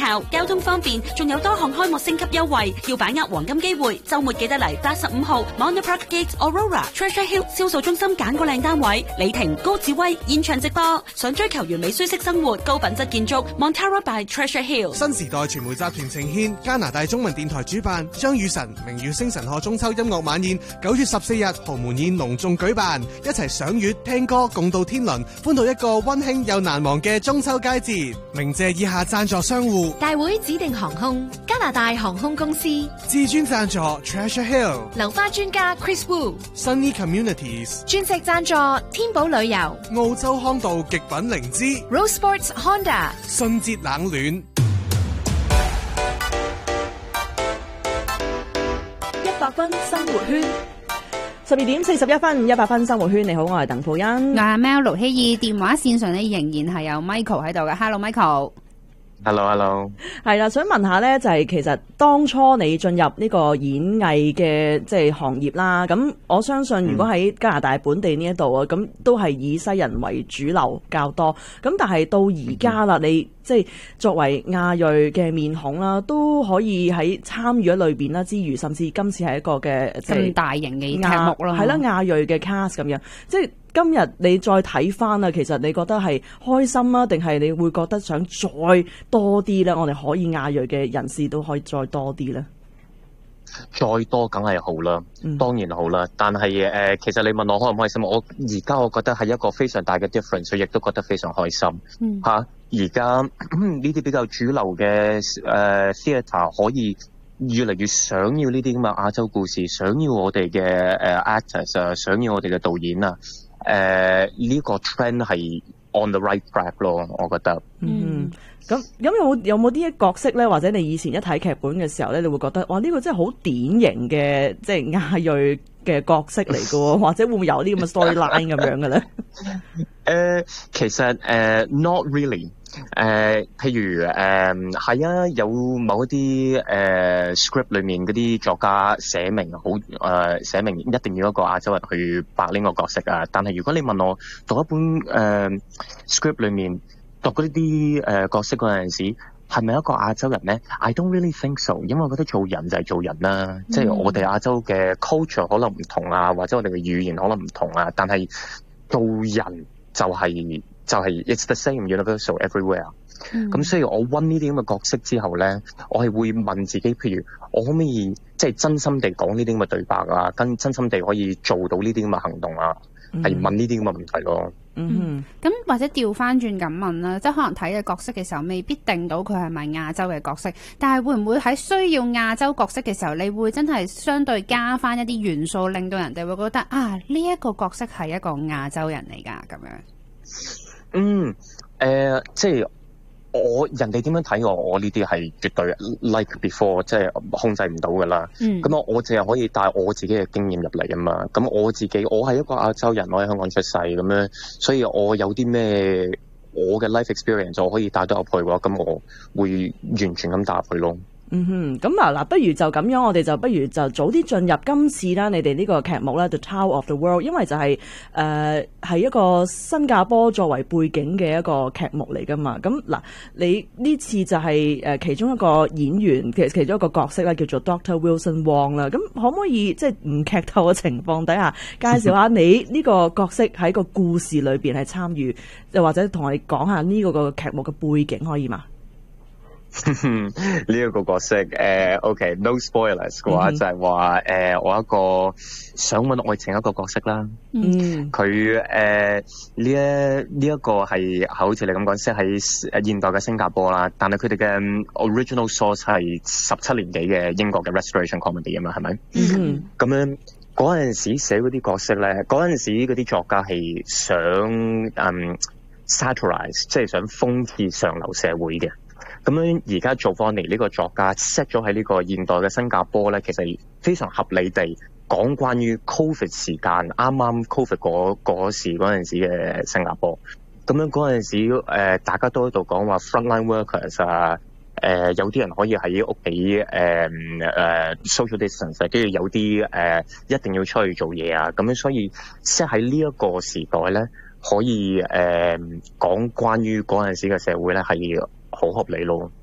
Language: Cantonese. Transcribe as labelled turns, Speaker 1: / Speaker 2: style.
Speaker 1: 效，交通方便，仲有多項開幕升級優惠，要把握黃金機會。週末記得嚟85號 Monterey Park Gate Aurora Treasure Hill 銷售中心揀個靚單位。李婷、高志威現場直播，想追求完美舒適生活、高品質建築 Monterey by Treasure Hill。
Speaker 2: 新時代傳媒集團呈獻加拿大中文電台主辦張雨晨明月星辰賀中秋音樂晚宴，9月14日豪門宴隆重舉辦，一齊賞月聽歌共度天倫，歡度一個溫馨又難忘嘅中秋佳節。鳴謝以下贊助商戶：
Speaker 3: 大會指定航空、加拿大航空公司、
Speaker 2: 至尊贊助 Treasure Hill、
Speaker 3: 流花專家 Chris Wu、
Speaker 2: Sunny Communities、
Speaker 3: 鑽石贊助天寶旅遊、
Speaker 2: 澳洲康道極品靈芝、
Speaker 3: Rose Sports Honda、
Speaker 2: 信捷冷暖。
Speaker 4: 100分生活圈，12點41分，100分生活圈。你好，我係鄧富欣。
Speaker 5: 我係 Mel 盧希義，電話線上咧仍然係有 Michael 喺度嘅。Hello Michael。Hello。
Speaker 4: 係啦，想問下咧，就係其實當初你進入呢個演藝嘅即係行業啦，咁我相信如果喺加拿大本地呢一度啊，咁都係以西人為主流較多。咁但係到而家啦，你即係作為亞裔嘅面孔啦，都可以喺參與喺裏邊啦之餘，甚至今次係一個嘅
Speaker 5: 咁大型嘅劇目咯，
Speaker 4: 係啦，亞裔嘅 cast 咁樣，即係今日你再睇翻啊，其實你覺得係開心啊，定係你會覺得想再多啲咧？我哋可以亞裔嘅人士都可以再多啲咧。
Speaker 6: 再多梗係好啦，當然好啦。但係其實你問我開唔開心，我而家我覺得係一個非常大嘅 difference， 亦都覺得非常開心。而家呢啲比較主流嘅theatre 可以越嚟越想要呢啲咁嘅亞洲故事，想要我哋嘅actors 啊，想要我哋嘅導演啊，呢個 trend 係 on the right track 咯，我覺得。
Speaker 4: 咁有冇啲角色咧，或者你以前一睇劇本嘅時候咧，你會覺得哇呢個真係好典型嘅即係亞裔嘅角色嚟嘅喎，或者會唔會有啲咁嘅 storyline 咁樣嘅咧？
Speaker 6: 其實not really。譬如係啊，有某一啲script 裏面嗰啲作家寫明寫明一定要一個亞洲人去扮呢個角色啊。但係如果你問我讀一本script 裏面讀嗰啲角色嗰陣時，係咪一個亞洲人咧 ？I don't really think so， 因為我覺得做人就係做人啦，即係我哋亞洲嘅 culture 可能唔同啊，或者我哋嘅語言可能唔同啊，但係做人就係 it's the same universal everywhere。咁所以我溫呢啲咁嘅角色之後咧，我係會問自己，譬如我可唔可以即係真心地講呢啲咁嘅對白啊，跟真心地可以做到呢啲咁嘅行動啊，係問呢啲咁嘅問題咯。
Speaker 5: 咁或者調翻轉咁問啦，即係可能睇嘅角色嘅時候，未必定到佢係咪亞洲嘅角色，但係會唔會喺需要亞洲角色嘅時候，你會真係相對加翻一啲元素，令到人哋會覺得啊呢一個角色係一個亞洲人嚟㗎咁樣。
Speaker 6: 即係人哋點樣睇我呢啲係絕對 like before， 即係控制唔到噶啦。咁我淨係可以帶我自己嘅經驗入嚟啊嘛。咁我係一個亞洲人，我喺香港出世咁樣，所以我有啲咩我嘅 life experience 我可以帶到入去嘅話，咁我會完全咁帶入去咯。
Speaker 4: 咁嗱，不如就咁樣，我哋就不如就早啲進入今次啦，你哋呢個劇目咧，《The Tower of the World》，因為就係一個新加坡作為背景嘅一個劇目嚟噶嘛。咁嗱，你呢次就係其中一個演員，其中一個角色咧，叫做 Dr. Wilson Wong 啦。咁可唔可以即係唔劇透嘅情況底下，介紹下你呢個角色喺個故事裏邊係參與，又或者同我哋講下呢個劇目嘅背景可以嘛？
Speaker 6: 呢一個角色OK，no spoilers 嘅話就係話我一個想揾愛情一個角色啦。佢呢一個係好似你咁講，即係現代嘅新加坡啦，但係佢哋嘅 original source 係17年幾嘅英國嘅 restoration comedy 啊嘛，係咪？咁樣嗰陣時寫嗰啲角色咧，嗰陣時嗰啲作家係想satirize， 即係想諷刺上流社會嘅。咁樣而家做翻嚟呢個作家 set 咗喺呢個現代嘅新加坡咧，其實非常合理地講關於 Covid 時間，啱啱 Covid 嗰時嗰陣時嘅新加坡。咁樣嗰陣時大家都喺度講話 frontline workers 啊，有啲人可以喺屋企social distance， 跟住有啲一定要出去做嘢啊。咁樣所以 set 喺呢一個時代咧，可以講關於嗰陣時嘅社會咧係好合理咯。